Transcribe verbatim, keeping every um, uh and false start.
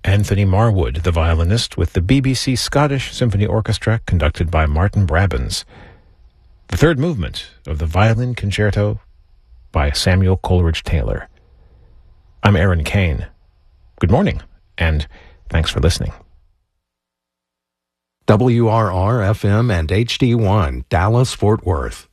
Anthony Marwood, the violinist, with the B B C Scottish Symphony Orchestra, conducted by Martin Brabbins. The third movement of the Violin Concerto by Samuel Coleridge Taylor. I'm Aaron Kane. Good morning, and thanks for listening. W R R F M and H D one, Dallas, Fort Worth.